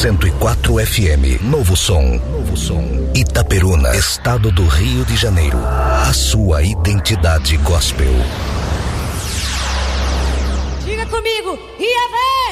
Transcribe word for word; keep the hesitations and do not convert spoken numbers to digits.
cento e quatro F M, Novo Som, Novo Som, Itaperuna, Estado do Rio de Janeiro. A sua identidade gospel. Diga comigo, Yahvé!